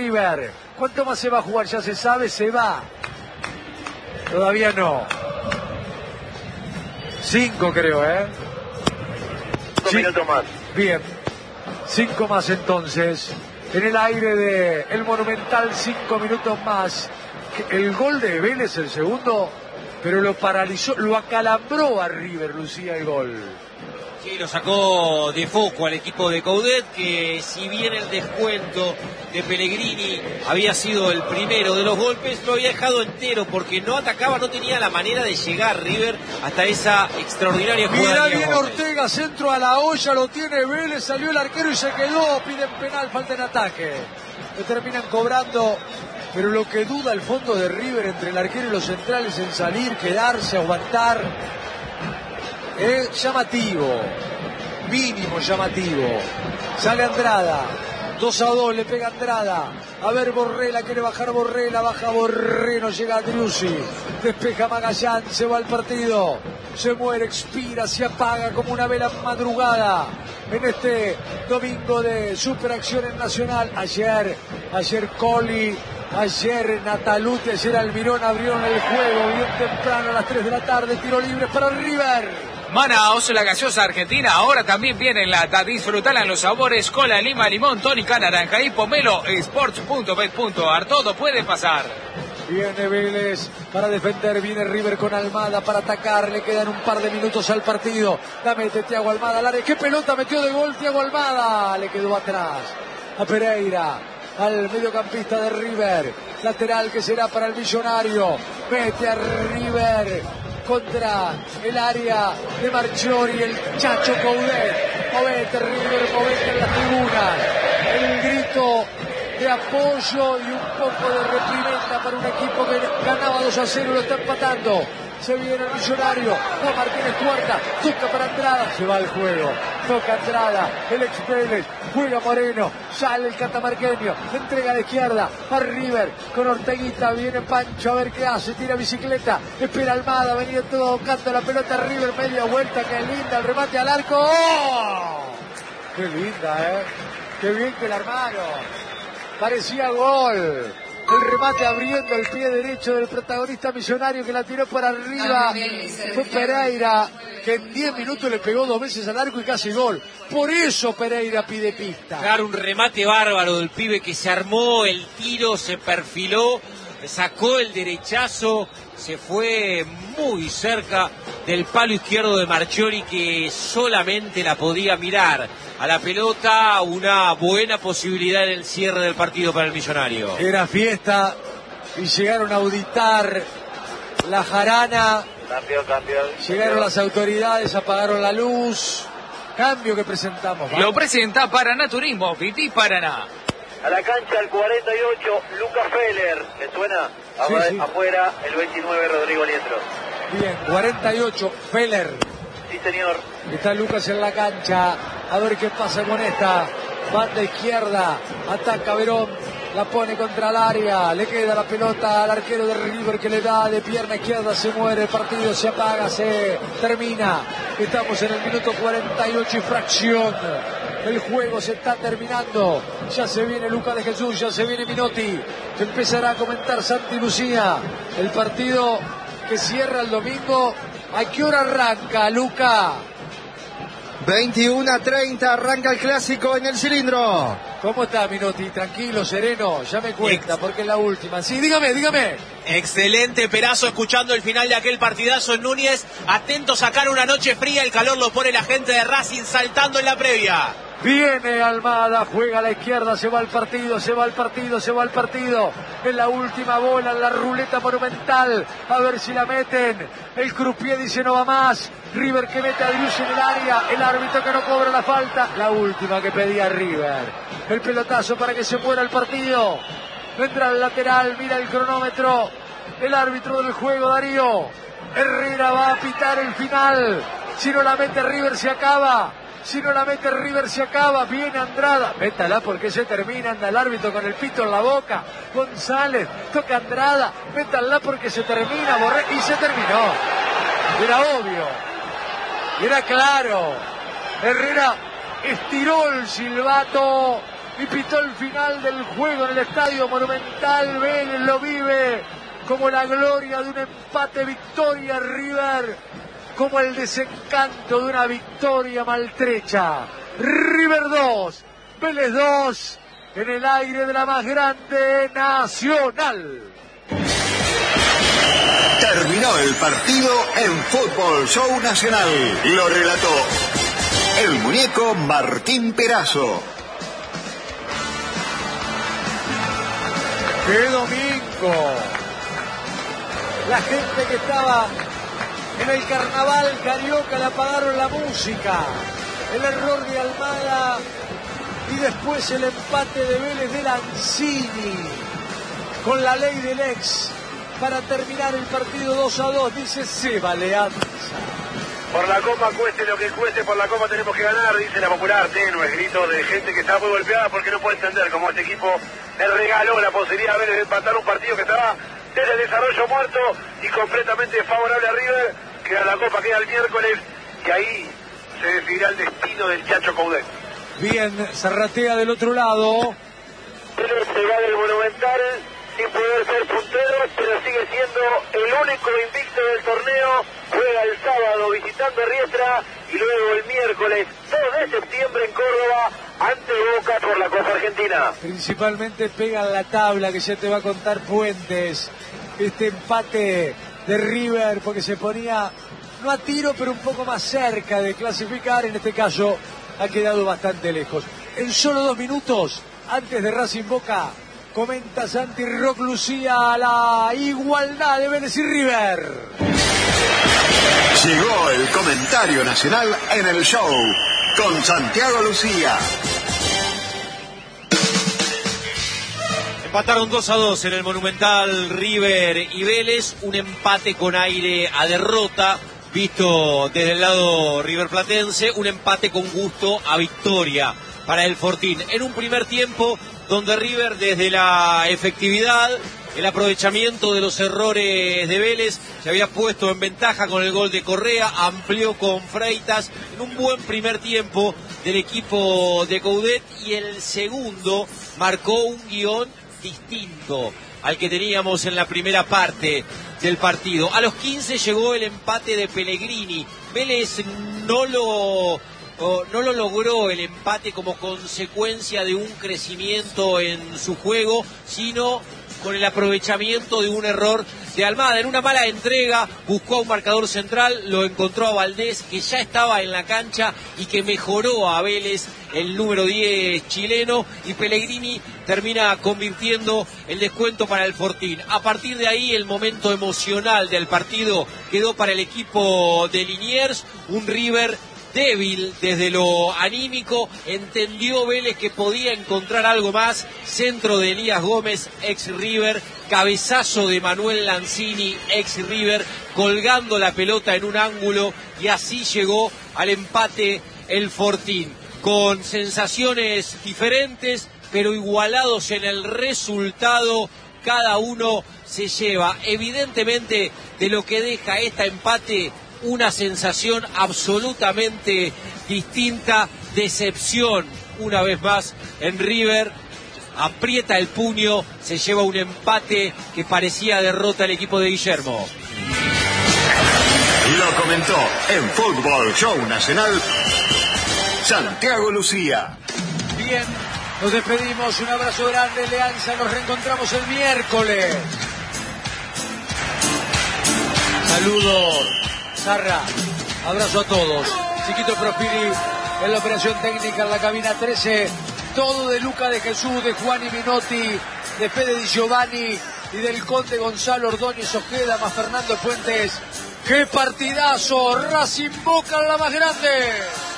River. ¿Cuánto más se va a jugar? Ya se sabe, se va. Todavía no. 5 creo, 2 minutos más. Bien. 5 más entonces. En el aire de el Monumental, 5 minutos más. El gol de Vélez, el segundo, pero lo paralizó, lo acalambró a River, Lucía, el gol. Sí, lo sacó de foco al equipo de Coudet, que si bien el descuento de Pellegrini había sido el primero de los golpes, lo había dejado entero porque no atacaba, no tenía la manera de llegar River hasta esa extraordinaria jugada. Mirá bien Ortega, centro a la olla, lo tiene Vélez, salió el arquero y se quedó, piden penal, falta en ataque. Lo terminan cobrando, pero lo que duda el fondo de River entre el arquero y los centrales en salir, quedarse, aguantar. Es llamativo, mínimo llamativo. Sale Andrada, 2-2, le pega Andrada. A ver, Borrella, quiere bajar Borrella, baja Borré, no llega a Driussi. Despeja Magallán, se va al partido. Se muere, expira, se apaga como una vela madrugada. En este domingo de superacción en Nacional. Ayer Colli, ayer Nataluti, ayer Almirón abrieron el juego bien temprano a las 3 de la tarde. Tiro libre para River. Manaos, la gaseosa argentina, ahora también viene en lata. Disfrutala en los sabores cola, lima, limón, tónica, naranja y pomelo. Sports.bet.ar, todo puede pasar. Viene Vélez para defender, viene River con Almada para atacar, le quedan un par de minutos al partido. La mete Thiago Almada al área, qué pelota metió de gol Thiago Almada, le quedó atrás a Pereira, al mediocampista de River, lateral que será para el Millonario, mete a River contra el área de Marchiori, el Chacho Coudet. Movete River, movete en las tribunas, el grito de apoyo y un poco de reprimenda para un equipo que ganaba 2-0 y lo está empatando. Se viene el Millonario, va Martínez Cuarta, toca para Andrada, se va al juego, toca Andrada, el ex Vélez, juega Moreno, sale el catamarqueño, entrega a la izquierda, a River, con Orteguita, viene Pancho a ver qué hace, tira bicicleta, espera Almada, venía todo tocando la pelota, River, media vuelta, qué linda, el remate al arco, ¡oh! Qué linda, qué bien que la armaron. Parecía gol. El remate abriendo el pie derecho del protagonista Millonario que la tiró para arriba. Fue Pereira que en 10 minutos le pegó 2 veces al arco y casi gol. Por eso Pereira pide pista. Claro, un remate bárbaro del pibe que se armó, el tiro se perfiló, sacó el derechazo, se fue muy cerca del palo izquierdo de Marchiori que solamente la podía mirar. A la pelota, una buena posibilidad en el cierre del partido para el Millonario. Era fiesta y llegaron a auditar la jarana. Cambio. Llegaron las autoridades, apagaron la luz. Cambio que presentamos. Lo presenta Paraná Turismo, Viti Paraná. A la cancha el 48, Lucas Feller. ¿Le suena? Sí. Afuera el 29, Rodrigo Lietro. Bien, 48, Feller. Sí, señor. Está Lucas en la cancha. A ver qué pasa con esta. Banda izquierda. Ataca Verón. La pone contra el área. Le queda la pelota al arquero de River que le da de pierna izquierda. Se muere el partido. Se apaga. Se termina. Estamos en el minuto 48 y fracción. El juego se está terminando. Ya se viene Lucas de Jesús. Ya se viene Minotti. Que empezará a comentar Santi Lucía. El partido que cierra el domingo. ¿A qué hora arranca, Luca? 21:30 arranca el clásico en el cilindro. ¿Cómo está, Minotti? Tranquilo, sereno, ya me cuenta, porque es la última. Sí, dígame. Excelente, Perazo, escuchando el final de aquel partidazo en Núñez. Atento a sacar una noche fría, el calor lo pone la gente de Racing saltando en la previa. Viene Almada, juega a la izquierda, se va al partido. En la última bola, en la ruleta monumental. A ver si la meten. El croupier dice no va más. River que mete a Driussi en el área. El árbitro que no cobra la falta. La última que pedía River. El pelotazo para que se muera el partido. Entra al lateral, mira el cronómetro. El árbitro del juego, Darío. Herrera va a pitar el final. Si no la mete River se acaba. Viene Andrada. Métala porque se termina. Anda el árbitro con el pito en la boca. González toca Andrada. Métala porque se termina. Y se terminó. Era obvio. Era claro. Herrera estiró el silbato y pitó el final del juego en el Estadio Monumental. Vélez lo vive como la gloria de un empate, victoria. River como el desencanto de una victoria maltrecha. River 2, Vélez 2, en el aire de la más grande Nacional. Terminó el partido en Fútbol Show Nacional. Lo relató el muñeco Martín Perazo. ¡Qué domingo! La gente que estaba en el carnaval carioca le apagaron la música. El error de Almada y después el empate de Vélez de Lanzini con la ley del ex para terminar el partido 2-2. Dice Seba Leanza. Por la Copa, cueste lo que cueste, por la Copa tenemos que ganar, dice la popular tenue, grito de gente que está muy golpeada porque no puede entender cómo este equipo le regaló la posibilidad a Vélez de empatar un partido que estaba desde el desarrollo muerto y completamente favorable a River. Queda la Copa, queda el miércoles y ahí se decidirá el destino del Chacho Coudet. Bien, Zarratea del otro lado. Vélez se va del Monumental sin poder ser puntero, pero sigue siendo el único invicto del torneo. Juega el sábado visitando Riestra y luego el miércoles 2 de septiembre en Córdoba ante Boca por la Copa Argentina. Principalmente pega en la tabla, que ya te va a contar Fuentes. Este empate de River, porque se ponía no a tiro, pero un poco más cerca de clasificar. En este caso ha quedado bastante lejos. En solo 2 minutos, antes de Racing Boca, comenta Santi Roc Lucía la igualdad de Vélez y River. Llegó el comentario nacional en el show con Santiago Lucía. Empataron 2-2 en el Monumental River y Vélez, un empate con aire a derrota, visto desde el lado riverplatense, un empate con gusto a victoria para el Fortín. En un primer tiempo donde River, desde la efectividad, el aprovechamiento de los errores de Vélez, se había puesto en ventaja con el gol de Correa, amplió con Freitas, en un buen primer tiempo del equipo de Coudet, y el segundo marcó un guión distinto al que teníamos en la primera parte del partido. A los 15 llegó el empate de Pellegrini. Vélez no lo logró el empate como consecuencia de un crecimiento en su juego, sino con el aprovechamiento de un error de Almada. En una mala entrega buscó a un marcador central, lo encontró a Valdés, que ya estaba en la cancha y que mejoró a Vélez, el número 10 chileno, y Pellegrini termina convirtiendo el descuento para el Fortín. A partir de ahí, el momento emocional del partido quedó para el equipo de Liniers, un River débil desde lo anímico. Entendió Vélez que podía encontrar algo más. Centro de Elías Gómez, ex River, cabezazo de Manuel Lanzini, ex River, colgando la pelota en un ángulo, y así llegó al empate el Fortín, con sensaciones diferentes pero igualados en el resultado. Cada uno se lleva evidentemente de lo que deja este empate una sensación absolutamente distinta, decepción una vez más en River. Aprieta el puño, se lleva un empate que parecía derrota al equipo de Guillermo. Lo comentó en Fútbol Show Nacional Santiago Lucía. Bien, nos despedimos, un abrazo grande, Leanza, nos reencontramos el miércoles. Saludos, Zarra, abrazo a todos. Chiquito Prospiri en la operación técnica, en la cabina 13, todo de Luca de Jesús, de Juan y Minotti, de Fede Di Giovanni y del Conde Gonzalo Ordóñez Ojeda, más Fernando Fuentes. ¡Qué partidazo! Racing Boca, la más grande.